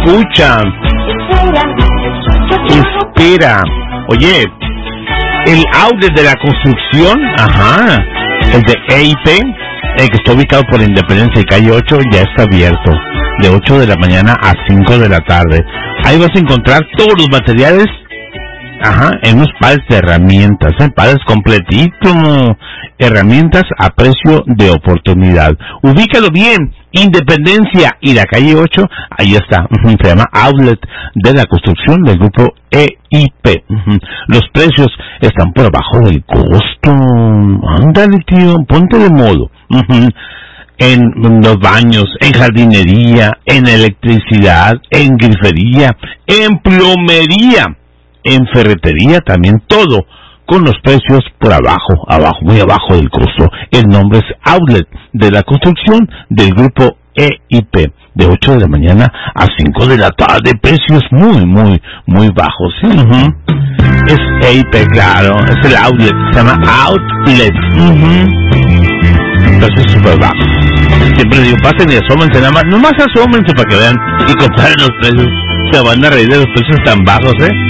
escucha. Espera. Oye, el outlet de la construcción, ajá, el de EIP, el que está ubicado por Independencia y Calle 8, ya está abierto, de 8 de la mañana a 5 de la tarde. Ahí vas a encontrar todos los materiales, ajá, en unos pares de herramientas, pares completitos, herramientas a precio de oportunidad. Ubícalo bien, Independencia y la Calle 8, ahí está, se llama Outlet de la Construcción del grupo EIP. Los precios están por abajo del costo. Ándale, tío, ponte de modo. En los baños, en jardinería, en electricidad, en grifería, en plomería, en ferretería, también todo con los precios por abajo, muy abajo del costo. El nombre es Outlet de la Construcción del grupo EIP, de 8 de la mañana a 5 de la tarde, precios muy bajos. Es EIP, claro, es el Outlet, se llama Outlet. Precios súper bajos. Siempre digo, pasen y asómense, nomás asómense para que vean y comparen los precios. Se van a reír de los precios tan bajos,